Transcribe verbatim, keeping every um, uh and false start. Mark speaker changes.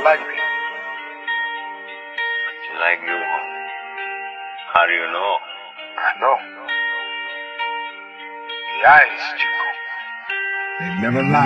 Speaker 1: like me.
Speaker 2: You like me, huh? How do you know?
Speaker 1: I know. The eyes, Chico.
Speaker 3: They never lie.